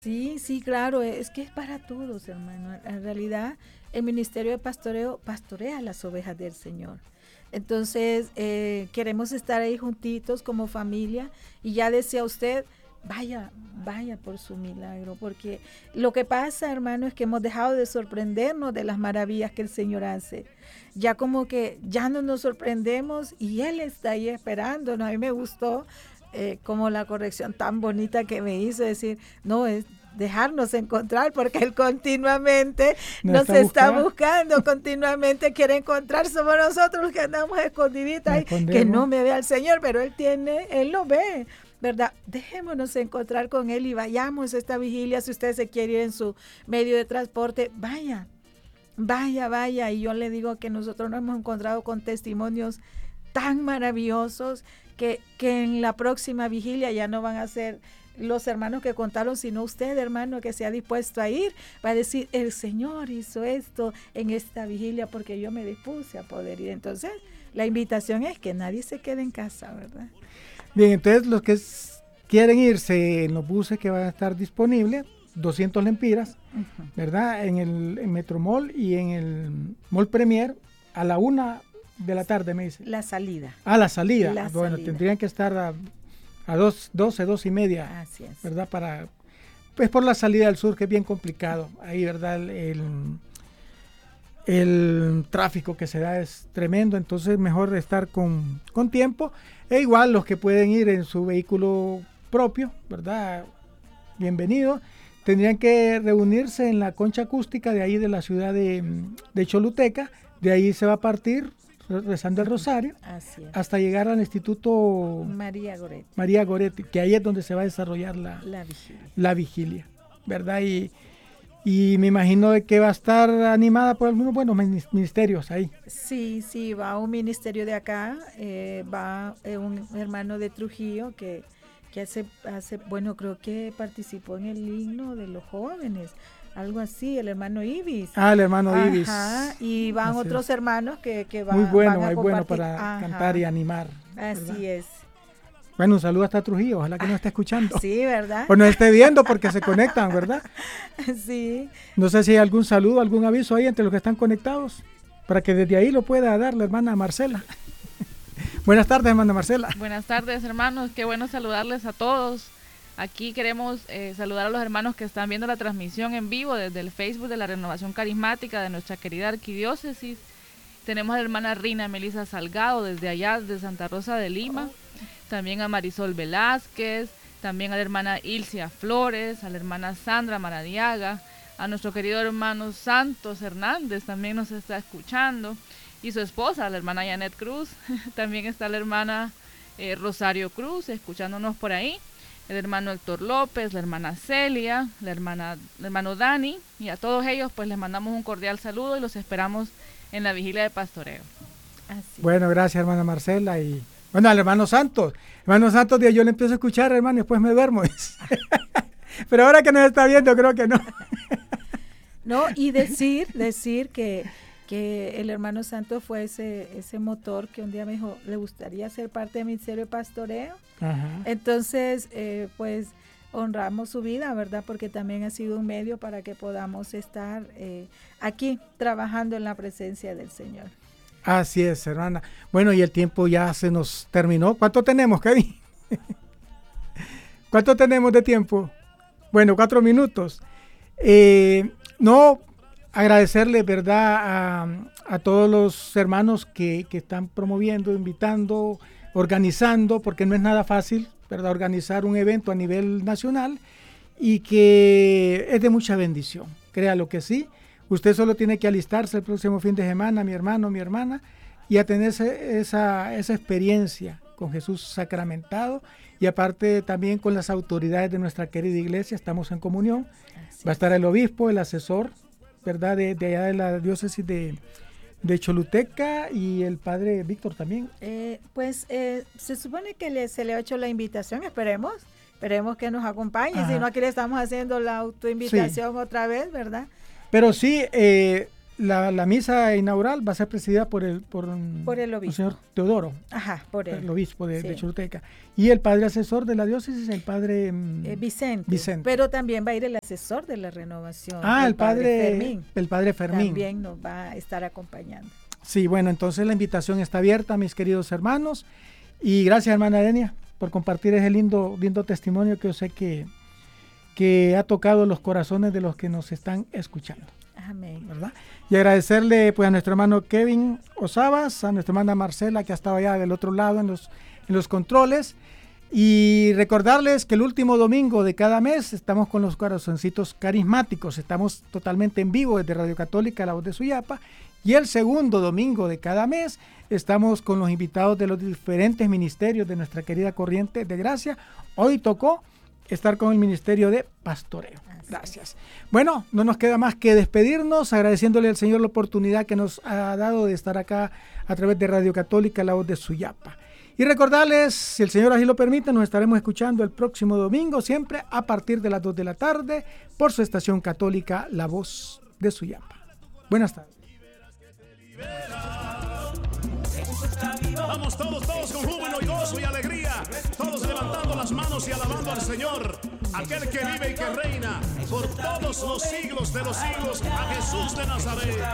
Sí, sí, claro, es que es para todos, hermano. En realidad, el ministerio de pastoreo pastorea las ovejas del Señor. Entonces, queremos estar ahí juntitos como familia y ya decía usted, vaya, vaya por su milagro, porque lo que pasa, hermano, es que hemos dejado de sorprendernos de las maravillas que el Señor hace. Ya como que ya no nos sorprendemos y Él está ahí esperándonos. A mí me gustó como la corrección tan bonita que me hizo decir, no, es dejarnos encontrar porque Él continuamente nos está buscando, continuamente quiere encontrar, somos nosotros los que andamos escondiditas ahí, que no me ve al Señor, pero Él lo ve, ¿verdad? Dejémonos encontrar con Él y vayamos a esta vigilia. Si usted se quiere ir en su medio de transporte, vaya, vaya, vaya. Y yo le digo que nosotros nos hemos encontrado con testimonios tan maravillosos que en la próxima vigilia ya no van a ser los hermanos que contaron, sino usted, hermano, que se ha dispuesto a ir, va a decir, el Señor hizo esto en esta vigilia porque yo me dispuse a poder ir. Entonces, la invitación es que nadie se quede en casa, ¿verdad? Bien, entonces los que quieren irse en los buses que van a estar disponibles, 200 lempiras, ¿verdad? En Metromall y en el Mall Premier a la 1 de la tarde, me dice. La salida. Ah, la salida. Bueno, tendrían que estar a 12:30. Así es. ¿Verdad? Pues por la salida del sur, que es bien complicado. Ahí, ¿verdad? El tráfico que se da es tremendo, entonces mejor estar con tiempo. E igual los que pueden ir en su vehículo propio, ¿verdad? Bienvenido. Tendrían que reunirse en la concha acústica de ahí de la ciudad de Choluteca. De ahí se va a partir rezando el rosario hasta llegar al Instituto María Goretti, que ahí es donde se va a desarrollar la vigilia, ¿verdad? Y me imagino de que va a estar animada por algunos buenos ministerios ahí. Sí, va un ministerio de acá, va un hermano de Trujillo que hace, bueno, creo que participó en el himno de los jóvenes, algo así, el hermano Ibis. Ah, el hermano Ibis. Y van otros hermanos que van, muy bueno, van a muy bueno para cantar y animar. Así ¿verdad? Es. Bueno, un saludo hasta Trujillo, ojalá que nos esté escuchando. Sí, ¿verdad? O nos esté viendo porque se conectan, ¿verdad? Sí. No sé si hay algún saludo, algún aviso ahí entre los que están conectados, para que desde ahí lo pueda dar la hermana Marcela. Buenas tardes, hermana Marcela. Buenas tardes, hermanos, qué bueno saludarles a todos. Aquí queremos saludar a los hermanos que están viendo la transmisión en vivo desde el Facebook de la Renovación Carismática de nuestra querida arquidiócesis. Tenemos a la hermana Rina Melisa Salgado desde allá, de Santa Rosa de Lima. También a Marisol Velázquez, también a la hermana Ilcia Flores, a la hermana Sandra Maradiaga, a nuestro querido hermano Santos Hernández, también nos está escuchando, y su esposa, la hermana Janet Cruz. También está la hermana Rosario Cruz, escuchándonos por ahí, el hermano Héctor López, la hermana Celia, el hermano Dani, y a todos ellos pues les mandamos un cordial saludo y los esperamos en la vigilia de pastoreo. Bueno, gracias, hermana Marcela, y bueno, al hermano Santos. Hermano Santos, yo le empiezo a escuchar, hermano, y después me duermo. Pero ahora que nos está viendo, creo que no. No, y decir que el hermano Santos fue ese motor que un día me dijo, le gustaría ser parte del ministerio de pastoreo. Ajá. Entonces, pues honramos su vida, ¿verdad? Porque también ha sido un medio para que podamos estar aquí trabajando en la presencia del Señor. Así es, hermana. Bueno, y el tiempo ya se nos terminó. ¿Cuánto tenemos, Kevin? ¿Cuánto tenemos de tiempo? Bueno, 4 minutos. No, agradecerle, ¿verdad?, a todos los hermanos que están promoviendo, invitando, organizando, porque no es nada fácil, ¿verdad?, organizar un evento a nivel nacional y que es de mucha bendición. Créalo que sí. Usted solo tiene que alistarse el próximo fin de semana, mi hermano, mi hermana, y a tener esa experiencia con Jesús sacramentado, y aparte también con las autoridades de nuestra querida iglesia. Estamos en comunión. Va a estar el obispo, el asesor, ¿verdad?, de allá de la diócesis de Choluteca, y el padre Víctor también. Se supone que se le ha hecho la invitación, esperemos que nos acompañe. Ajá. Si no, aquí le estamos haciendo la autoinvitación otra vez, ¿verdad? Pero sí, la misa inaugural va a ser presidida por el obispo. señor Teodoro. Ajá, por él. El obispo de Choluteca. Y el padre asesor de la diócesis, el padre Vicente. Pero también va a ir el asesor de la renovación. El padre Fermín. También nos va a estar acompañando. Sí, bueno, entonces la invitación está abierta, mis queridos hermanos. Y gracias, hermana Denia, por compartir ese lindo testimonio que yo sé que ha tocado los corazones de los que nos están escuchando. Amén. ¿Verdad? Y agradecerle pues a nuestro hermano Kevin Osabas, a nuestra hermana Marcela, que ha estado allá del otro lado en los controles. Y recordarles que el último domingo de cada mes estamos con los corazoncitos carismáticos. Estamos totalmente en vivo desde Radio Católica La Voz de Suyapa. Y el segundo domingo de cada mes estamos con los invitados de los diferentes ministerios de nuestra querida Corriente de Gracia. Hoy tocó estar con el Ministerio de Pastoreo. Gracias. Bueno, no nos queda más que despedirnos, agradeciéndole al Señor la oportunidad que nos ha dado de estar acá a través de Radio Católica La Voz de Suyapa. Y recordarles, si el Señor así lo permite, nos estaremos escuchando el próximo domingo, siempre a partir de las 2 de la tarde, por su estación católica La Voz de Suyapa. Buenas tardes. Vamos todos con júbilo y gozo y alegría, todos levantando las manos y alabando al Señor, aquel que vive y que reina por todos los siglos de los siglos, a Jesús de Nazaret.